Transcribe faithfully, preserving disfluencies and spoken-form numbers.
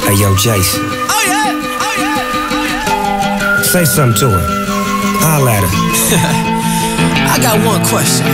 Hey, yo, Jason. Oh, yeah. Oh, yeah. Oh, yeah. Say something to her. Holla at her. I got one question.